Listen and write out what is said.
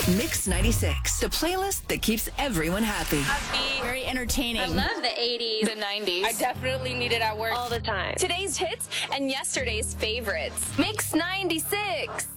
Mix 96, the playlist that keeps everyone happy. Very entertaining. I love the 80s. The 90s. I definitely need it at work all the time. Today's hits and yesterday's favorites. Mix 96.